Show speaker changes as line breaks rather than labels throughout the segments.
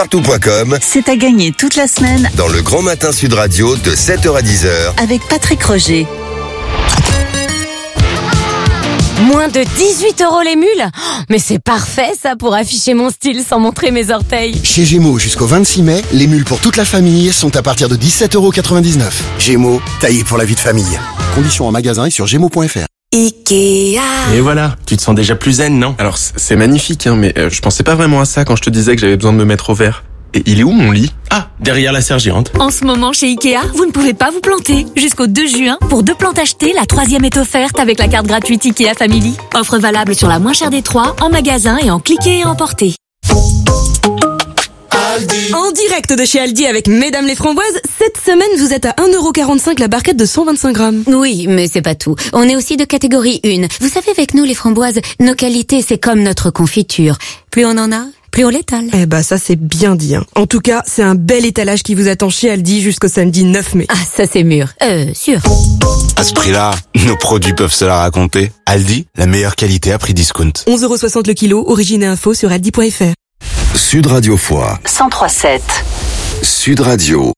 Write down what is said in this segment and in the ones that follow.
Partout.com.
C'est à gagner toute la semaine
Dans le Grand Matin Sud Radio de 7h à 10h.
avec Patrick Roger.
Moins de 18 € les mules? Mais c'est parfait ça pour afficher mon style sans montrer mes orteils.
Chez Gémeaux, jusqu'au 26 mai, les mules pour toute la famille sont à partir de 17,99 €. Gémeaux, taillé pour la vie de famille. Conditions en magasin et sur gémeaux.fr.
Ikea.
Et voilà, tu te sens déjà plus zen, non? Alors c'est magnifique, mais je pensais pas vraiment à ça quand je te disais que j'avais besoin de me mettre au vert. Et il est où mon lit? Ah, derrière la serre géante.
En ce moment, chez Ikea, vous ne pouvez pas vous planter. Jusqu'au 2 juin, pour 2 plantes achetées, la 3e est offerte avec la carte gratuite Ikea Family. Offre valable sur la moins chère des 3, en magasin et en cliquer et emporter.
En direct de chez Aldi avec Mesdames les Framboises, cette semaine vous êtes à 1,45 € la barquette de 125 grammes.
Oui, mais c'est pas tout. On est aussi de catégorie 1. Vous savez, avec nous les framboises, nos qualités c'est comme notre confiture. Plus on en a, plus on l'étale.
Eh bah ça c'est bien dit. En tout cas, c'est un bel étalage qui vous attend chez Aldi jusqu'au samedi 9 mai.
Ah, ça c'est mûr. Sûr.
À ce prix-là, nos produits peuvent se la raconter. Aldi, la meilleure qualité à prix discount.
11,60 € le kilo, origine et info sur aldi.fr.
Sud Radio Foix.
103.7.
Sud Radio.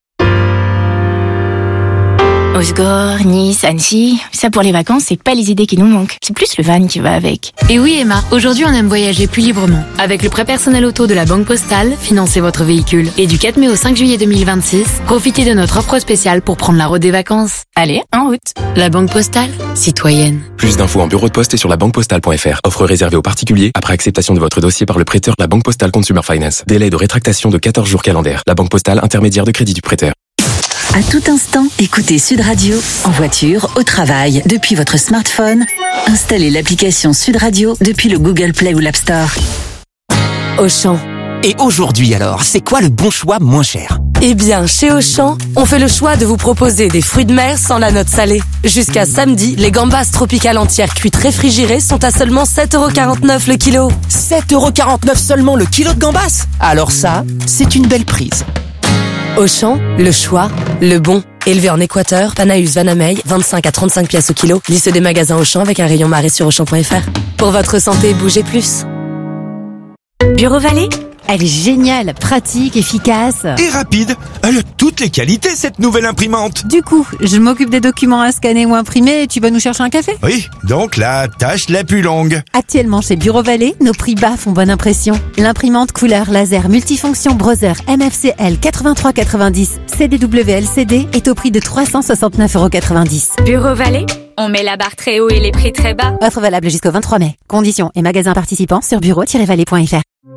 Osgore, Nice, Annecy, ça pour les vacances, c'est pas les idées qui nous manquent. C'est plus le van qui va avec.
Et oui Emma, aujourd'hui on aime voyager plus librement. Avec le prêt personnel auto de la Banque Postale, financez votre véhicule. Et du 4 mai au 5 juillet 2026, profitez de notre offre spéciale pour prendre la route des vacances.
Allez, en route.
La Banque Postale, citoyenne.
Plus d'infos en bureau de poste et sur labanquepostale.fr. Offre réservée aux particuliers après acceptation de votre dossier par le prêteur La Banque Postale Consumer Finance. Délai de rétractation de 14 jours calendaires. La Banque Postale, intermédiaire de crédit du prêteur.
À tout instant, écoutez Sud Radio en voiture, au travail, depuis votre smartphone. Installez l'application Sud Radio depuis le Google Play ou l'App Store.
Auchan.
Et aujourd'hui alors, c'est quoi le bon choix moins cher?
Eh bien, chez Auchan, on fait le choix de vous proposer des fruits de mer sans la note salée. Jusqu'à samedi, les gambas tropicales entières cuites réfrigérées sont à seulement 7,49 € le kilo.
7,49 € seulement le kilo de gambas? Alors ça, c'est une belle prise.
Auchan, le choix, le bon. Élevé en Équateur, Panaus Vanamey, 25 à 35 pièces au kilo. Liste des magasins Auchan avec un rayon marée sur Auchan.fr. Pour votre santé, bougez plus.
Bureau Vallée? Elle est géniale, pratique, efficace.
Et rapide. Elle a toutes les qualités, cette nouvelle imprimante.
Du coup, je m'occupe des documents à scanner ou imprimer et tu vas nous chercher un café?
Oui, donc la tâche la plus longue.
Actuellement chez Bureau Vallée, nos prix bas font bonne impression. L'imprimante couleur laser multifonction Brother MFCL 8390 CDW-LCD est au prix de 369,90 €.
Bureau Vallée, on met la barre très haut et les prix très bas.
Offre valable jusqu'au 23 mai. Conditions et magasins participants sur bureau-vallée.fr.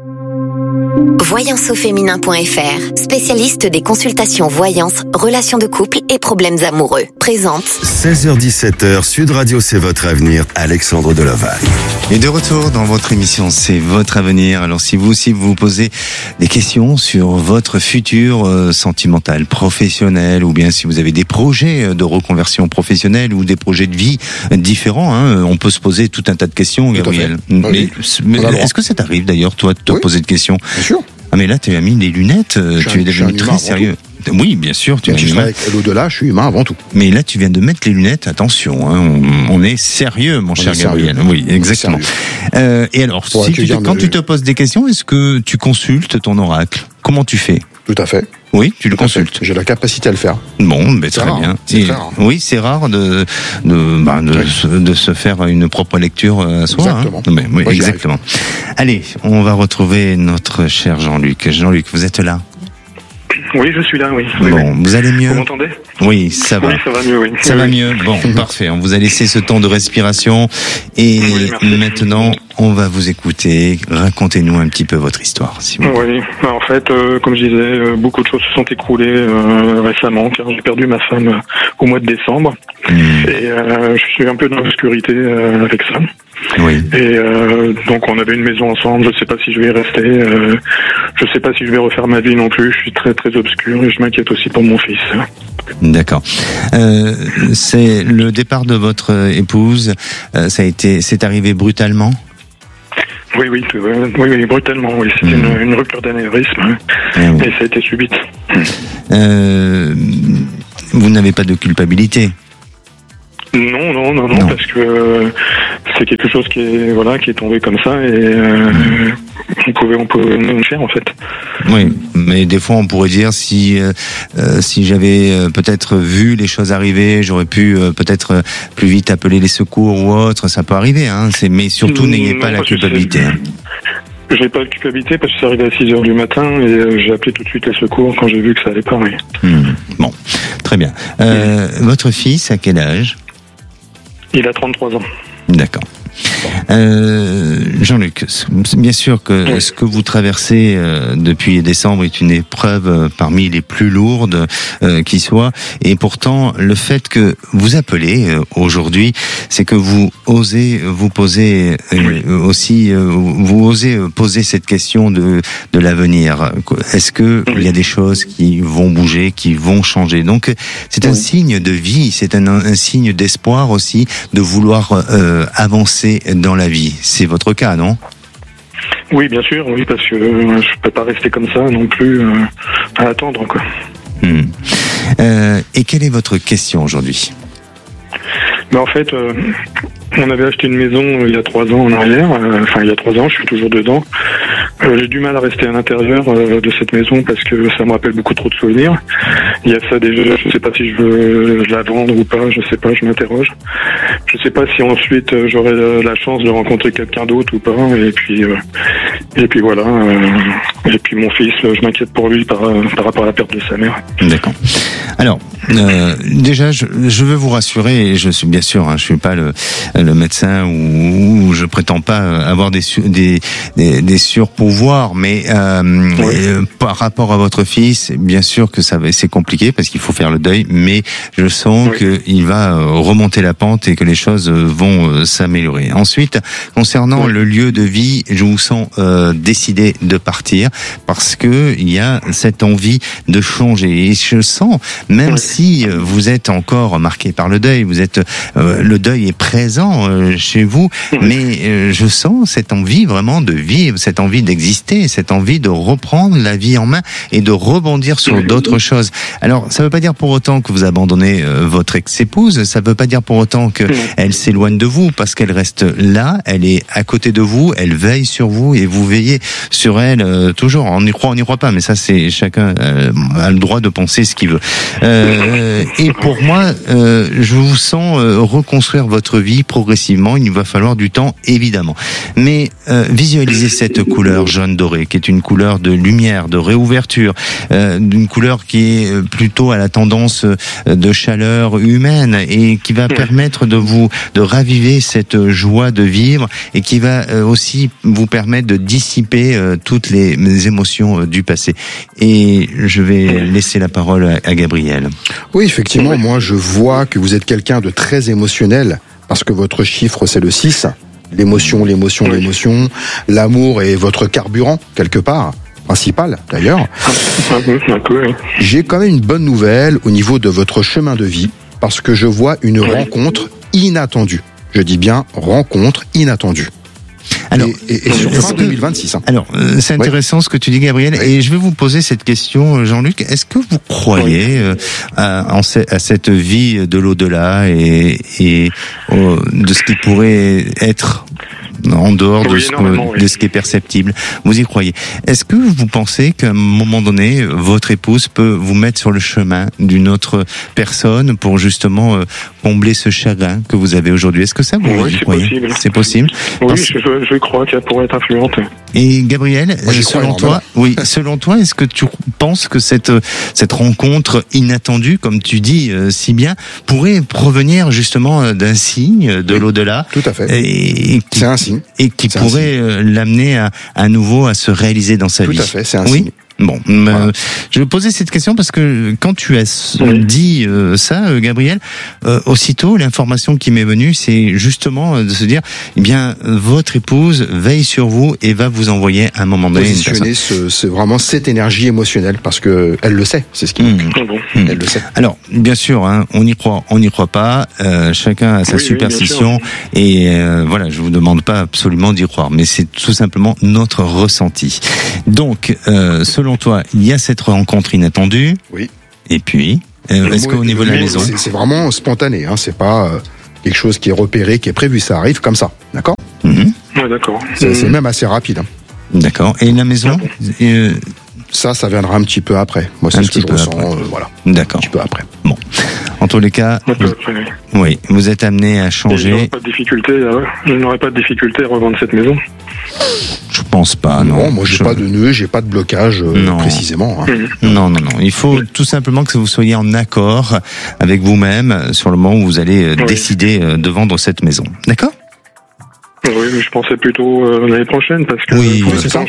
Voyanceauféminin.fr, spécialiste des consultations voyance, relations de couple et problèmes amoureux. Présente
16h-17h, Sud Radio, c'est votre avenir. Alexandre Deloval.
Et de retour dans votre émission, c'est votre avenir. Alors si vous aussi vous posez des questions sur votre futur sentimental, professionnel, ou bien si vous avez des projets de reconversion professionnelle ou des projets de vie différents, on peut se poser tout un tas de questions, Gabriel. Mais est-ce que ça t'arrive d'ailleurs, toi, de te poser de questions?
Bien sûr.
Ah mais là, tu as mis des lunettes, tu es devenu très sérieux. Oui, bien sûr, tu es humain.
Avec l'au-delà, je suis humain avant tout.
Mais là, tu viens de mettre les lunettes, attention, on est sérieux, mon cher Gabriel. Oui, exactement. Et alors, quand tu te poses des questions, est-ce que tu consultes ton oracle? Comment tu fais?
Tout à fait.
Oui, tu le consultes.
J'ai la capacité à le faire.
Bon, mais très bien. Oui, c'est rare de se faire une propre lecture à soi.
Exactement.
Oui, exactement. Allez, on va retrouver notre cher Jean-Luc. Jean-Luc, vous êtes là?
Oui, je suis là, oui.
Bon, vous allez mieux?
Vous m'entendez?
Oui, ça va.
Oui, ça va mieux, oui.
Ça va mieux. Bon, parfait. On vous a laissé ce temps de respiration. Et maintenant, on va vous écouter. Racontez-nous un petit peu votre histoire, si vous
voulez. Oui, en fait, comme je disais, beaucoup de choses se sont écroulées récemment, car j'ai perdu ma femme au mois de décembre. Et je suis un peu dans l'obscurité avec ça.
Oui.
Et donc on avait une maison ensemble, je sais pas si je vais y rester, je sais pas si je vais refaire ma vie non plus, je suis très très obscur et je m'inquiète aussi pour mon fils.
D'accord. C'est le départ de votre épouse, c'est arrivé brutalement?
Oui, brutalement, oui. C'est une rupture d'anévrisme, et ça a été subite.
Vous n'avez pas de culpabilité?
Non, parce que c'est quelque chose qui est tombé comme ça et on pouvait nous faire en fait.
Oui, mais des fois on pourrait dire si j'avais peut-être vu les choses arriver, j'aurais pu peut-être plus vite appeler les secours ou autre, ça peut arriver, hein. Mais surtout n'ayez pas la culpabilité.
Je n'ai pas de culpabilité parce que c'est arrivé à 6h du matin et j'ai appelé tout de suite les secours quand j'ai vu que ça allait pas.
Bon, très bien. Votre fils, à quel âge ?
Il a 33 ans.
D'accord. Jean-Luc, bien sûr que ce que vous traversez depuis décembre est une épreuve parmi les plus lourdes qui soit, et pourtant le fait que vous appelez aujourd'hui, c'est que vous osez vous poser aussi, vous osez poser cette question de l'avenir. Est-ce que il y a des choses qui vont bouger, qui vont changer? Donc c'est un signe de vie, c'est un signe d'espoir aussi, de vouloir avancer dans la vie. C'est votre cas, non ?
Oui, bien sûr, oui, parce que je peux pas rester comme ça non plus à attendre, quoi.
Et quelle est votre question aujourd'hui ?
En fait, on avait acheté une maison il y a 3 ans en arrière, il y a 3 ans, je suis toujours dedans. J'ai du mal à rester à l'intérieur de cette maison parce que ça me rappelle beaucoup trop de souvenirs. Il y a ça déjà, je sais pas si je veux la vendre ou pas, je sais pas, je m'interroge. Je sais pas si ensuite j'aurai la chance de rencontrer quelqu'un d'autre ou pas, et puis voilà. Et puis mon fils, je m'inquiète pour lui par rapport à la perte de sa mère.
D'accord. Alors, déjà, je veux vous rassurer, et je suis bien sûr, je suis pas le médecin ou je prétends pas avoir des surpouvoirs, mais par rapport à votre fils, bien sûr que c'est compliqué parce qu'il faut faire le deuil, mais je sens qu'il va remonter la pente et que les choses vont s'améliorer. Ensuite, concernant le lieu de vie, je vous sens décidé de partir parce que il y a cette envie de changer, et je sens, même si vous êtes encore marqué par le deuil, le deuil est présent chez vous, mais je sens cette envie vraiment de vivre, cette envie d'exister, cette envie de reprendre la vie en main et de rebondir sur d'autres choses. Alors, ça veut pas dire pour autant que vous abandonnez votre ex-épouse, ça veut pas dire pour autant qu'elle s'éloigne de vous, parce qu'elle reste là, elle est à côté de vous, elle veille sur vous et vous veillez sur elle toujours. On y croit pas, mais ça c'est chacun a le droit de penser ce qu'il veut. Et pour moi, je vous sens reconstruire votre vie progressivement. Il va falloir du temps, évidemment. Mais visualisez cette couleur jaune doré, qui est une couleur de lumière, de réouverture, d'une couleur qui est plutôt à la tendance de chaleur humaine et qui va permettre de raviver cette joie de vivre et qui va aussi vous permettre de dissiper toutes les émotions du passé. Et je vais laisser la parole à Gabriel.
Oui, effectivement, moi je vois que vous êtes quelqu'un de très émotionnel parce que votre chiffre c'est le 6. L'émotion, l'amour est votre carburant quelque part, principal d'ailleurs. J'ai quand même une bonne nouvelle au niveau de votre chemin de vie parce que je vois une rencontre inattendue. Je dis bien rencontre inattendue.
Alors,
et sur fin 2026.
Alors, c'est intéressant ce que tu dis, Gabriel, et je vais vous poser cette question, Jean-Luc. Est-ce que vous croyez à cette vie de l'au-delà et de ce qui pourrait être en dehors de ce qui est perceptible? Vous y croyez? Est-ce que vous pensez qu'à un moment donné, votre épouse peut vous mettre sur le chemin d'une autre personne pour justement combler ce chagrin que vous avez aujourd'hui? Est-ce que ça, vous y croyez?
Possible.
C'est possible.
Oui, je crois qu'elle pourrait être influente.
Et Gabriel, selon toi, est-ce que tu penses que cette rencontre inattendue, comme tu dis si bien, pourrait provenir justement d'un signe de l'au-delà?
Tout à fait.
C'est un signe. Et qui pourrait l'amener à nouveau à se réaliser dans sa vie.
Tout à fait, c'est un signe.
Bon, je vais poser cette question parce que quand tu as dit ça, Gabriel, aussitôt l'information qui m'est venue, c'est justement de se dire, eh bien, votre épouse veille sur vous et va vous envoyer à un moment donné
positionner c'est vraiment cette énergie émotionnelle parce que elle le sait, c'est ce qui elle le sait.
Alors, bien sûr, on n'y croit pas. Chacun a sa superstition et voilà, je vous demande pas absolument d'y croire, mais c'est tout simplement notre ressenti. Donc, selon toi, il y a cette rencontre inattendue.
Oui.
Et puis, est-ce qu'au niveau de la maison,
c'est vraiment spontané, c'est pas quelque chose qui est repéré, qui est prévu, ça arrive comme ça, d'accord ?
Ouais, d'accord.
C'est même assez rapide. Hein.
D'accord. Et la maison
ça viendra un petit peu après. Moi, c'est ce que je ressens. Voilà.
D'accord.
Un petit peu après.
Bon. En tous les cas, oui, vous êtes amené à changer.
Je n'aurais pas de difficulté à revendre cette maison.
Je pense pas, non.
Non, moi, j'ai pas de nœud, j'ai pas de blocage précisément. Hein.
Non. Il faut tout simplement que vous soyez en accord avec vous-même sur le moment où vous allez décider de vendre cette maison. D'accord ?
Oui, mais je pensais plutôt l'année prochaine parce que
c'est ça.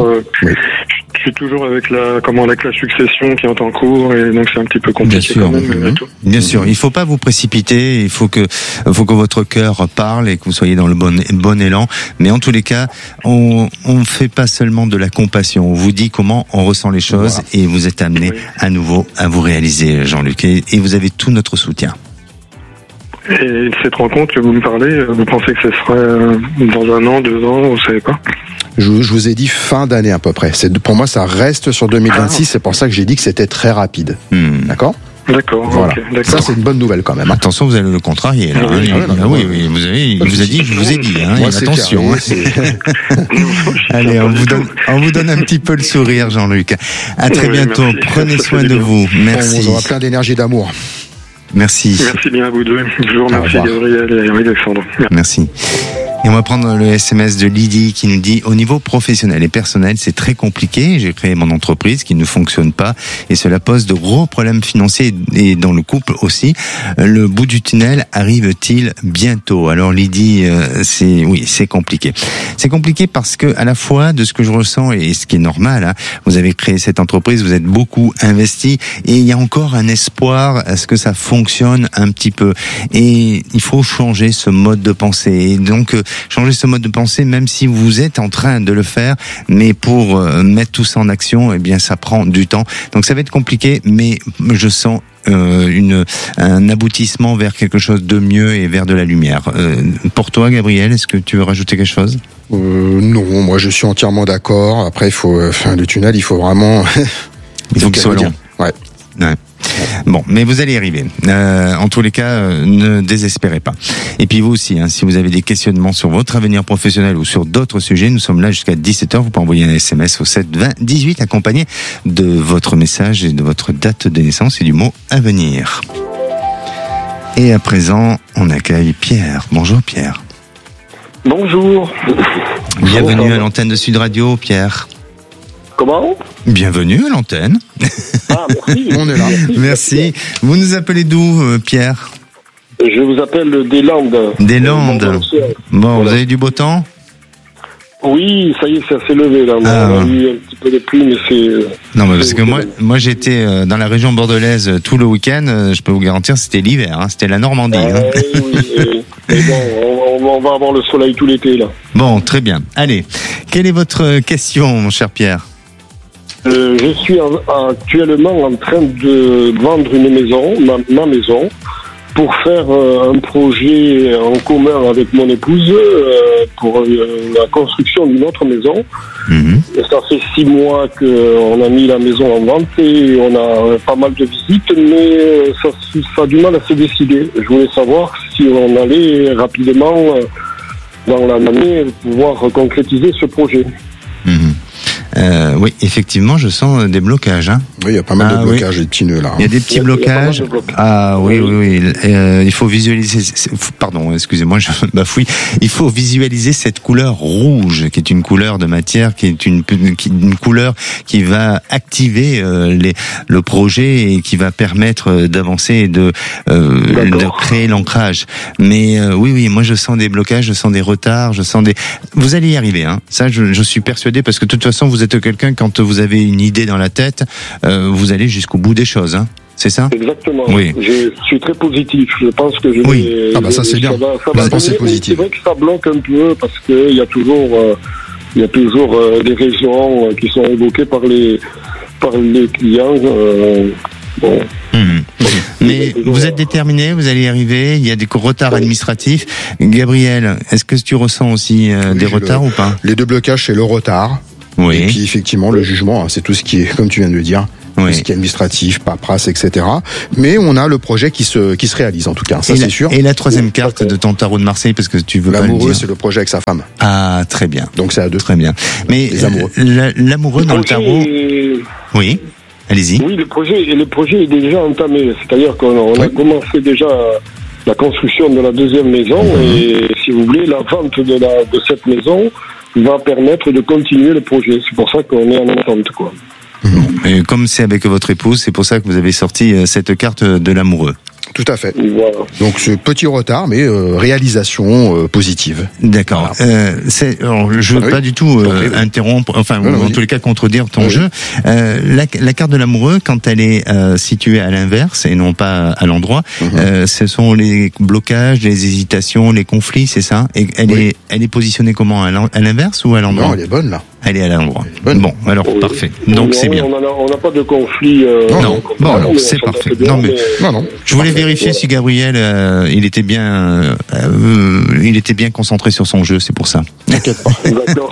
Je suis toujours avec la succession qui est en cours et donc c'est un petit peu compliqué quand même.
Bien sûr, il faut pas vous précipiter, il faut que votre cœur parle et que vous soyez dans le bon élan. Mais en tous les cas, on fait pas seulement de la compassion, on vous dit comment on ressent les choses et vous êtes amené à nouveau à vous réaliser, Jean-Luc, et vous avez tout notre soutien.
Et cette rencontre que vous me parlez, vous pensez que ce serait dans 1 an, 2 ans, vous savez pas ?
Je vous ai dit fin d'année à peu près. Pour moi, ça reste sur 2026. C'est pour ça que j'ai dit que c'était très rapide. D'accord ?
D'accord.
Voilà.
Okay, d'accord.
Ça, c'est une bonne nouvelle quand même.
Attention, vous allez le contrarier. Là, oui, il vous a dit, je vous ai dit. Hein, moi, attention. Allez, on vous donne un petit peu le sourire, Jean-Luc. À très bientôt.
Merci.
Prenez soin de vous. Merci.
On vous aura plein d'énergie et d'amour.
Merci.
Merci bien à vous deux. Je vous remercie, Gabriel et Alexandre.
Merci. Et on va prendre le SMS de Lydie qui nous dit: au niveau professionnel et personnel, c'est très compliqué. J'ai créé mon entreprise qui ne fonctionne pas et cela pose de gros problèmes financiers et dans le couple aussi. Le bout du tunnel arrive-t-il bientôt? Alors Lydie, c'est compliqué. C'est compliqué parce que à la fois de ce que je ressens et ce qui est normal, hein, vous avez créé cette entreprise, vous êtes beaucoup investi et il y a encore un espoir à ce que ça fonctionne un petit peu. Et il faut changer ce mode de pensée. Et donc changer ce mode de pensée, même si vous êtes en train de le faire, mais pour mettre tout ça en action, eh bien, ça prend du temps. Donc, ça va être compliqué, mais je sens un aboutissement vers quelque chose de mieux et vers de la lumière. Pour toi, Gabriel, est-ce que tu veux rajouter quelque chose?
Non, moi, je suis entièrement d'accord. Après, le tunnel, il faut vraiment.
Il faut qu'il soit long.
Ouais.
Bon, mais vous allez y arriver. En tous les cas, ne désespérez pas. Et puis vous aussi, hein, si vous avez des questionnements sur votre avenir professionnel ou sur d'autres sujets, nous sommes là jusqu'à 17h. Vous pouvez envoyer un SMS au 7 20 18 accompagné de votre message et de votre date de naissance et du mot avenir. Et à présent, on accueille Pierre. Bonjour Pierre.
Bonjour.
Bienvenue à l'antenne de Sud Radio, Pierre.
Comment ?
Bienvenue à l'antenne.
Ah, merci.
On est là.
Merci. Vous nous appelez d'où, Pierre ?
Je vous appelle des Landes.
Des Landes. Bon, vous avez du beau temps ?
Oui, ça y est, ça s'est levé là. On a eu un petit peu de pluie, mais c'est.
Non, mais parce que moi, j'étais dans la région bordelaise tout le week-end. Je peux vous garantir, c'était l'hiver. Hein, c'était la Normandie.
Oui. Mais bon, on va avoir le soleil tout l'été là.
Bon, très bien. Allez, quelle est votre question, mon cher Pierre ?
Je suis actuellement en train de vendre une maison, ma maison, pour faire un projet en commun avec mon épouse pour la construction d'une autre maison. Ça fait 6 mois qu'on a mis la maison en vente et on a pas mal de visites, mais ça a du mal à se décider. Je voulais savoir si on allait rapidement dans l'année pouvoir concrétiser ce projet.
Oui, effectivement, je sens des blocages. Hein.
Oui, il y a pas mal de blocages et de petits nœuds là.
Il y a des petits blocages. Oui. Il faut visualiser. Pardon, excusez-moi, je bafouille. Il faut visualiser cette couleur rouge, qui est une couleur de matière, qui est une couleur qui va activer le projet et qui va permettre d'avancer et de créer l'ancrage. Mais oui, moi je sens des blocages, je sens des retards, Vous allez y arriver, hein. Ça, je suis persuadé, parce que de toute façon, vous êtes quelqu'un, quand vous avez une idée dans la tête, vous allez jusqu'au bout des choses, hein. C'est ça ?
Exactement.
Oui.
Je suis très positif. Je pense que
ça c'est bien. La pensée positive.
C'est vrai que ça bloque un peu parce que il y a toujours des raisons qui sont évoquées par les clients. Bon.
Mais vous êtes déterminé, vous allez y arriver. Il y a des retards administratifs. Gabriel, est-ce que tu ressens aussi des retards ou pas ?
Les 2 blocages, c'est le retard.
Oui.
Et puis effectivement, le jugement, c'est tout ce qui est, comme tu viens de le dire, tout ce qui est administratif, paperasse, etc. Mais on a le projet qui se réalise en tout cas, ça c'est sûr.
Et la troisième carte de ton tarot de Marseille, parce que tu veux pas le dire.
L'amoureux, c'est le projet avec sa femme.
Ah, très bien.
Donc c'est à 2.
Très bien. Mais
les amoureux.
L'amoureux dans le tarot. Oui. Allez-y.
Oui, le projet est déjà entamé. C'est-à-dire qu'on a commencé déjà la construction de la deuxième maison et, si vous voulez, la vente de cette maison va permettre de continuer le projet. C'est pour ça qu'on est en attente, quoi.
Et comme c'est avec votre épouse, c'est pour ça que vous avez sorti cette carte de l'amoureux.
Tout à fait.
Voilà.
Donc ce petit retard, mais réalisation positive.
D'accord. Alors, je veux pas du tout interrompre, enfin en tous les cas contredire ton jeu. La carte de l'amoureux, quand elle est située à l'inverse et non pas à l'endroit, ce sont les blocages, les hésitations, les conflits, c'est ça. Et elle est positionnée comment, à l'inverse ou à l'endroit?
Non, elle est bonne là.
Elle est à l'endroit. Bon, alors parfait. Donc c'est bien.
On n'a pas de conflit.
Non. Bon, alors c'est parfait. Non. Je voulais vérifier si Gabriel, il était bien concentré sur son jeu. C'est pour ça.
T'inquiète pas.
D'accord.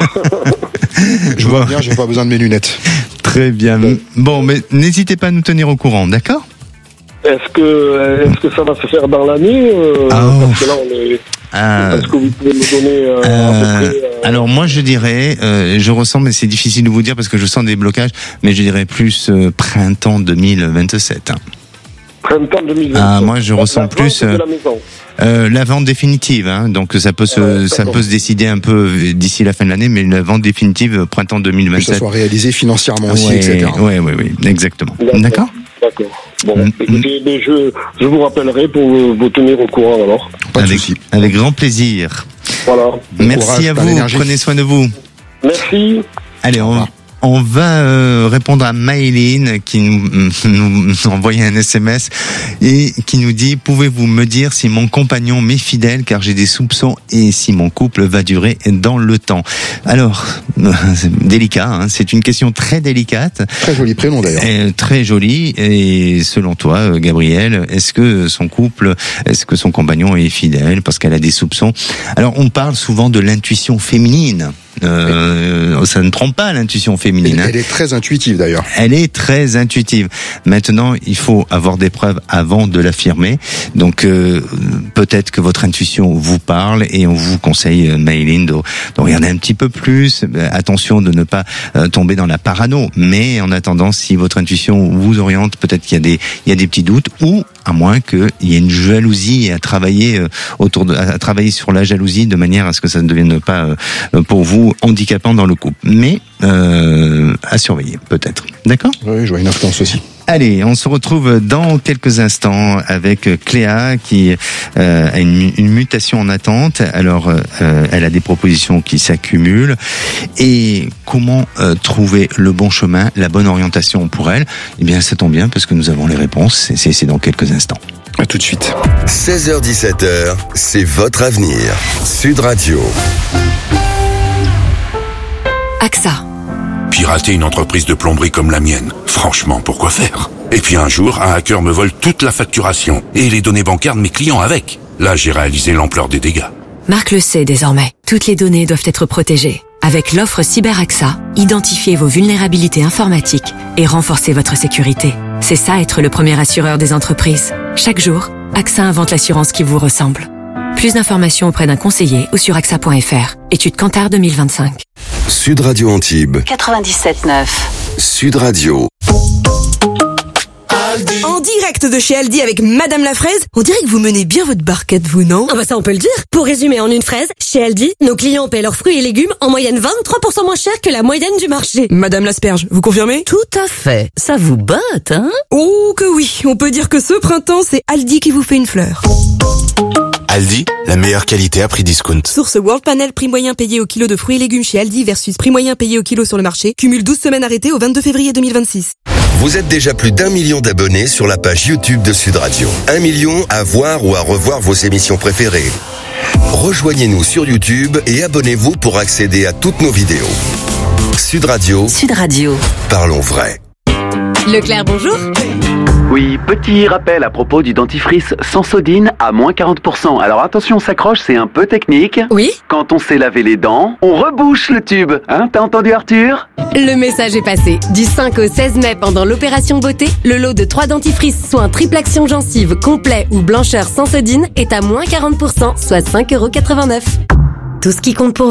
Je vois bien. J'ai pas besoin de mes lunettes.
Très bien. Bon, mais n'hésitez pas à nous tenir au courant, d'accord?
Est-ce que ça va se faire dans l'année parce que là on est. Est-ce que vous pouvez me donner à peu près,
Alors moi je dirais, je ressens, mais c'est difficile de vous dire parce que je sens des blocages, mais je dirais plus printemps 2027.
Printemps 2027.
Ah, moi je ressens plus la vente définitive, donc ça peut se décider un peu d'ici la fin de l'année, mais la vente définitive printemps 2027.
Que ça soit réalisé financièrement aussi, etc.
Oui, exactement. D'accord.
Bon, écoutez, je vous rappellerai pour vous tenir au courant alors.
Pas de souci.
Avec grand plaisir.
Voilà.
Merci à vous, prenez soin de vous.
Merci.
Allez, on va répondre à Maëline qui nous envoyait un SMS et qui nous dit: pouvez-vous me dire si mon compagnon m'est fidèle car j'ai des soupçons et si mon couple va durer dans le temps? Alors, c'est délicat, c'est une question très délicate.
Très joli prénom d'ailleurs.
Très joli. Et selon toi, Gabriel, est-ce que son compagnon est fidèle parce qu'elle a des soupçons? Alors, on parle souvent de l'intuition féminine. Ça ne trompe pas, l'intuition féminine.
Elle est très intuitive d'ailleurs.
Elle est très intuitive. Maintenant, il faut avoir des preuves avant de l'affirmer. Donc, peut-être que votre intuition vous parle et on vous conseille, Maëline, de regarder un petit peu plus. Attention de ne pas tomber dans la parano. Mais en attendant, si votre intuition vous oriente, peut-être qu'il y a des petits doutes, ou à moins qu'il y ait une jalousie à travailler à travailler sur la jalousie de manière à ce que ça ne devienne pas pour vous handicapant dans le couple. Mais à surveiller peut-être. D'accord ?
Oui, je vois une influence aussi.
Allez, on se retrouve dans quelques instants avec Cléa qui a une mutation en attente. Alors, elle a des propositions qui s'accumulent. Et comment trouver le bon chemin, la bonne orientation pour elle? Eh bien, ça tombe bien parce que nous avons les réponses. C'est dans quelques instants.
À tout de suite.
16h-17h, c'est votre avenir. Sud Radio.
AXA. Pirater une entreprise de plomberie comme la mienne, franchement, pourquoi faire? Et puis un jour, un hacker me vole toute la facturation et les données bancaires de mes clients avec. Là, j'ai réalisé l'ampleur des dégâts.
Marc le sait désormais. Toutes les données doivent être protégées. Avec l'offre CyberAXA, identifiez vos vulnérabilités informatiques et renforcez votre sécurité. C'est ça être le premier assureur des entreprises. Chaque jour, AXA invente l'assurance qui vous ressemble. Plus d'informations auprès d'un conseiller ou sur axa.fr. Étude Kantar 2025.
Sud Radio Antibes.
97.9.
Sud Radio.
En direct de chez Aldi avec Madame la Fraise, on dirait que vous menez bien votre barquette, vous, non?
Ah bah ça on peut le dire. Pour résumer en une phrase, chez Aldi, nos clients paient leurs fruits et légumes en moyenne 23% moins cher que la moyenne du marché.
Madame l'Asperge, vous confirmez?
Tout à fait. Ça vous botte, hein?
Oh que oui, on peut dire que ce printemps, c'est Aldi qui vous fait une fleur.
Aldi, la meilleure qualité à prix discount.
Source World Panel, prix moyen payé au kilo de fruits et légumes chez Aldi versus prix moyen payé au kilo sur le marché. Cumule 12 semaines arrêtées au 22 février 2026.
Vous êtes déjà plus d'1 million d'abonnés sur la page YouTube de Sud Radio. 1 million à voir ou à revoir vos émissions préférées. Rejoignez-nous sur YouTube et abonnez-vous pour accéder à toutes nos vidéos. Sud Radio.
Sud Radio.
Parlons vrai.
Leclerc, bonjour.
Oui, petit rappel à propos du dentifrice Sensodyne à moins 40%. Alors attention, on s'accroche, c'est un peu technique.
Oui.
Quand on s'est lavé les dents, on rebouche le tube. Hein, t'as entendu Arthur?
Le message est passé. Du 5 au 16 mai, pendant l'opération beauté, le lot de 3 dentifrices soins triple action gencive complet ou blancheur Sensodyne est à moins 40%, soit 5,89 €. Tout ce qui compte pour